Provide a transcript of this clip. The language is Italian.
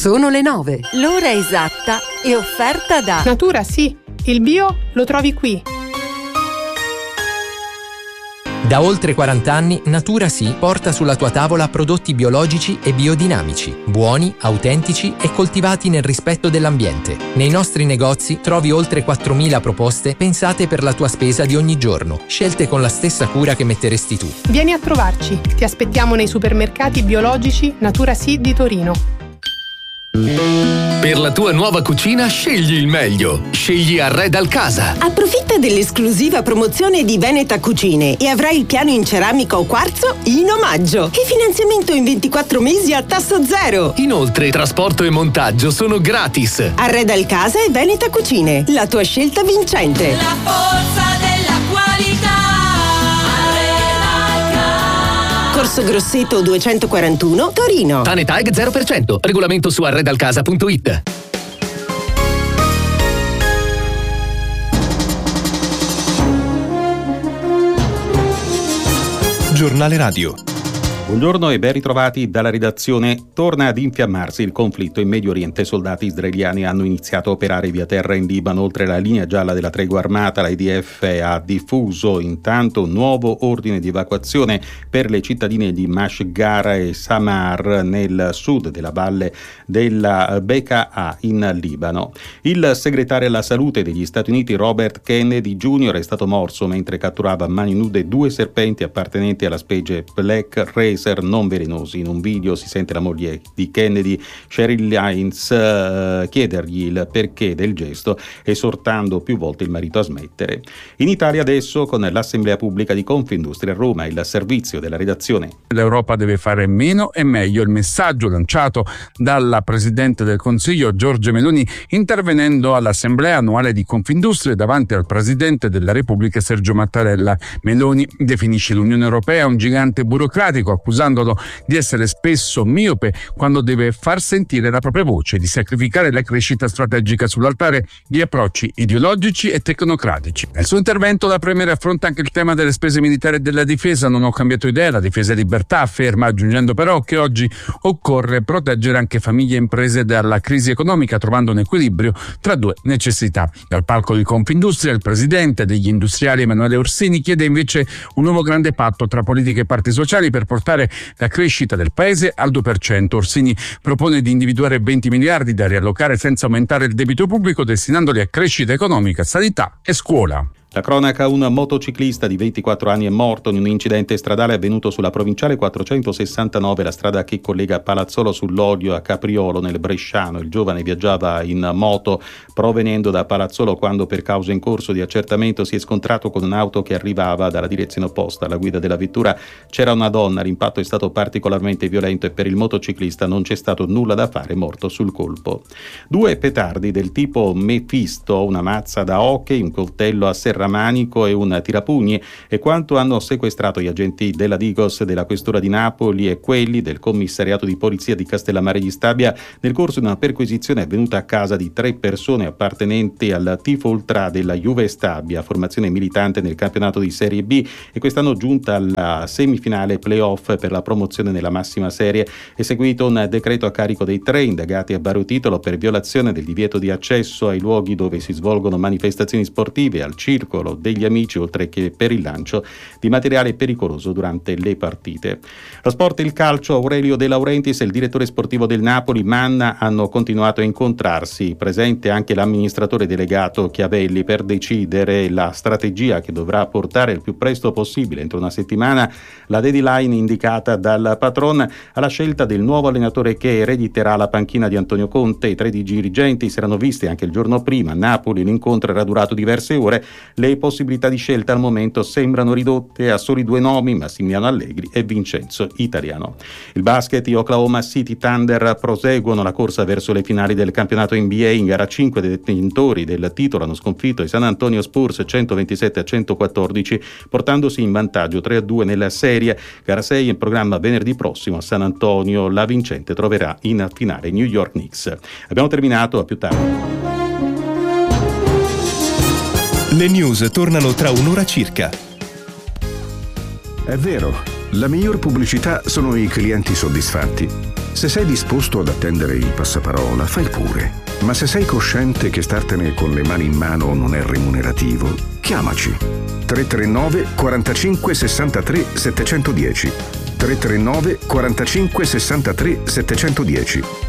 Sono le 9. L'ora esatta è offerta da Natura Sì, il bio lo trovi qui. Da oltre 40 anni Natura Sì porta sulla tua tavola prodotti biologici e biodinamici, buoni, autentici e coltivati nel rispetto dell'ambiente. Nei nostri negozi trovi oltre 4.000 proposte pensate per la tua spesa di ogni giorno, scelte con la stessa cura che metteresti tu. Vieni a trovarci, ti aspettiamo nei supermercati biologici Natura Sì di Torino. Per la tua nuova cucina scegli il meglio. Scegli Arredal Casa. Approfitta dell'esclusiva promozione di Veneta Cucine e avrai il piano in ceramica o quarzo in omaggio. E finanziamento in 24 mesi a tasso zero. Inoltre, trasporto e montaggio sono gratis. Arredal Casa e Veneta Cucine, la tua scelta vincente. La forza della qualità. Corso Grosseto 241, Torino. TANETAG 0%. Regolamento su arredalcasa.it. Giornale Radio. Buongiorno e ben ritrovati dalla redazione. Torna ad infiammarsi il conflitto in Medio Oriente. Soldati israeliani hanno iniziato a operare via terra in Libano. Oltre la linea gialla della tregua armata, l'IDF ha diffuso intanto un nuovo ordine di evacuazione per le cittadine di Mashgara e Samar nel sud della valle della Bekaa in Libano. Il segretario alla salute degli Stati Uniti Robert Kennedy Jr. è stato morso mentre catturava a mani nude 2 serpenti appartenenti alla specie Black Racer non velenosi. In un video si sente la moglie di Kennedy, Cheryl Hines, chiedergli il perché del gesto, esortando più volte il marito a smettere. In Italia adesso, con l'Assemblea Pubblica di Confindustria a Roma, il servizio della redazione. L'Europa deve fare meno e meglio. Il messaggio lanciato dalla Presidente del Consiglio Giorgia Meloni intervenendo all'Assemblea annuale di Confindustria davanti al Presidente della Repubblica Sergio Mattarella. Meloni definisce l'Unione Europea un gigante burocratico, accusandolo di essere spesso miope quando deve far sentire la propria voce, di sacrificare la crescita strategica sull'altare di approcci ideologici e tecnocratici. Nel suo intervento la Premier affronta anche il tema delle spese militari e della difesa. Non ho cambiato idea, la difesa è libertà, afferma, aggiungendo però che oggi occorre proteggere anche famiglie e imprese dalla crisi economica, trovando un equilibrio tra due necessità. Dal palco di Confindustria il presidente degli industriali Emanuele Orsini chiede invece un nuovo grande patto tra politica e parti sociali per portare la crescita del paese al 2%. Orsini propone di individuare 20 miliardi da riallocare senza aumentare il debito pubblico, destinandoli a crescita economica, sanità e scuola. La cronaca: un motociclista di 24 anni è morto in un incidente stradale avvenuto sulla provinciale 469, la strada che collega Palazzolo sull'Olio a Capriolo nel Bresciano. Il giovane viaggiava in moto provenendo da Palazzolo quando, per causa in corso di accertamento, si è scontrato con un'auto che arrivava dalla direzione opposta. Alla guida della vettura c'era una donna. L'impatto è stato particolarmente violento e per il motociclista non c'è stato nulla da fare, morto sul colpo. 2 petardi del tipo Mefisto, una mazza da hockey, un coltello a serramanico e un tirapugni e quanto hanno sequestrato gli agenti della Digos, della Questura di Napoli e quelli del Commissariato di Polizia di Castellammare di Stabia nel corso di una perquisizione avvenuta a casa di 3 persone appartenenti al tifo ultra della Juve Stabia, formazione militante nel campionato di Serie B e quest'anno giunta alla semifinale playoff per la promozione nella massima serie. È seguito un decreto a carico dei 3 indagati a vario titolo per violazione del divieto di accesso ai luoghi dove si svolgono manifestazioni sportive, al circolo degli amici, oltre che per il lancio di materiale pericoloso durante le partite. Lo sport e il calcio: Aurelio De Laurentiis e il direttore sportivo del Napoli Manna hanno continuato a incontrarsi, presente anche l'amministratore delegato Chiavelli, per decidere la strategia che dovrà portare il più presto possibile, entro una settimana, la deadline indicata dal patron alla scelta del nuovo allenatore che erediterà la panchina di Antonio Conte. I 3 dirigenti si erano visti anche il giorno prima a Napoli, l'incontro era durato diverse ore. Le possibilità di scelta al momento sembrano ridotte a soli 2 nomi, Massimiliano Allegri e Vincenzo Italiano. Il basket: gli Oklahoma City Thunder proseguono la corsa verso le finali del campionato NBA. In gara 5 dei detentori del titolo hanno sconfitto i San Antonio Spurs 127-114, portandosi in vantaggio 3-2 nella serie. Gara 6 in programma venerdì prossimo a San Antonio. La vincente troverà in finale New York Knicks. Abbiamo terminato, a più tardi. Le news tornano tra un'ora circa. È vero, la miglior pubblicità sono i clienti soddisfatti. Se sei disposto ad attendere il passaparola, fai pure. Ma se sei cosciente che startene con le mani in mano non è remunerativo, chiamaci. 339 45 63 710. 339 45 63 710.